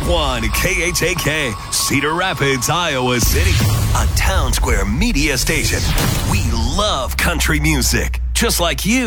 101.1 KHAK, Cedar Rapids, Iowa City. A Town Square media station. We love country music, just like you.